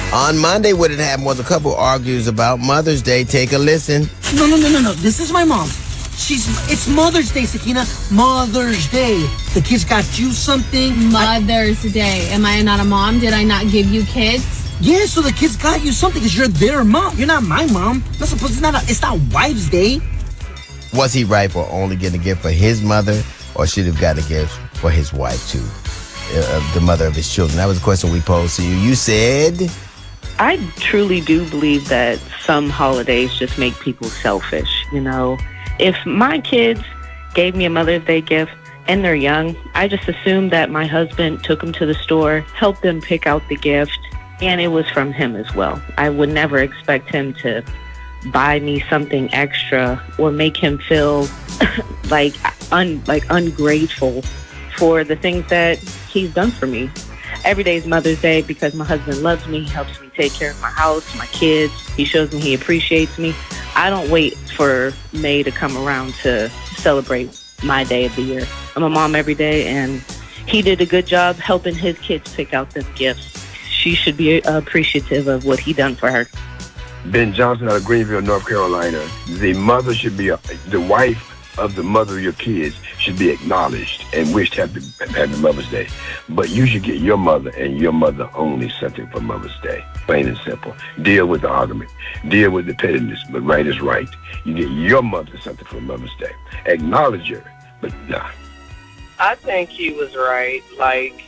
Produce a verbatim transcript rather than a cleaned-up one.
On Monday, what had happened was a couple argues about Mother's Day. Take a listen. No, no, no, no, no. This is my mom. She's. It's Mother's Day, Sakina. Mother's Day. The kids got you something. Mother's I, Day. Am I not a mom? Did I not give you kids? Yeah, so the kids got you something because you're their mom. You're not my mom. Not supposed. It's not. A, it's not Wives' Day. Was he right for only getting a gift for his mother, or should have got a gift for his wife too, uh, the mother of his children? That was the question we posed to you. You said. I truly do believe that some holidays just make people selfish, you know. If my kids gave me a Mother's Day gift and they're young, I just assume that my husband took them to the store, helped them pick out the gift, and it was from him as well. I would never expect him to buy me something extra or make him feel like un, like ungrateful for the things that he's done for me. Every day is Mother's Day because my husband loves me. He helps me take care of my house, my kids. He shows me he appreciates me. I don't wait for May to come around to celebrate my day of the year. I'm a mom every day, and he did a good job helping his kids pick out them gifts. She should be appreciative of what he done for her. Ben Johnson out of Greenville, North Carolina. The mother should be, a, the wife of the mother of your kids should be acknowledged and wished happy, happy Mother's Day. But you should get your mother and your mother only something for Mother's Day. Plain and simple. Deal with the argument. Deal with the pettiness, but right is right. You get your mother something for Mother's Day. Acknowledge her, but nah. I think he was right. Like,